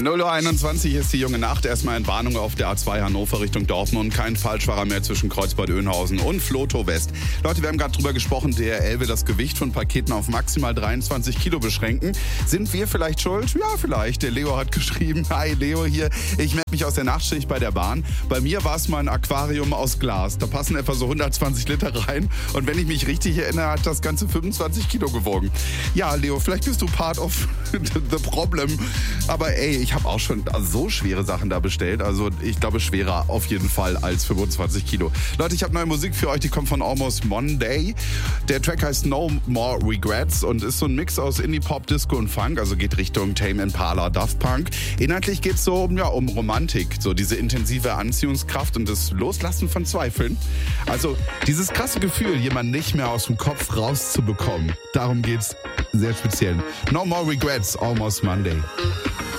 0:21 Uhr ist die junge Nacht. Erstmal in Warnung auf der A2 Hannover Richtung Dortmund. Kein Falschfahrer mehr zwischen Kreuzbad-Oeynhausen und Flotow West. Leute, wir haben gerade drüber gesprochen, DRL will das Gewicht von Paketen auf maximal 23 Kilo beschränken. Sind wir vielleicht schuld? Ja, vielleicht. Der Leo hat geschrieben, hi Leo hier, ich melde mich aus der Nachtschicht bei der Bahn. Bei mir war es mal ein Aquarium aus Glas. Da passen etwa so 120 Liter rein. Und wenn ich mich richtig erinnere, hat das Ganze 25 Kilo gewogen. Ja, Leo, vielleicht bist du part of the problem. Aber ey, ich habe auch schon so schwere Sachen da bestellt. Also ich glaube, schwerer auf jeden Fall als 25 Kilo. Leute, ich habe neue Musik für euch, die kommt von Almost Monday. Der Track heißt No More Regrets und ist so ein Mix aus Indie-Pop, Disco und Funk. Also geht Richtung Tame Impala, Daft Punk. Inhaltlich geht es so um Romantik. So diese intensive Anziehungskraft und das Loslassen von Zweifeln. Also dieses krasse Gefühl, jemanden nicht mehr aus dem Kopf rauszubekommen. Darum geht's sehr speziell. No More Regrets, Almost Monday.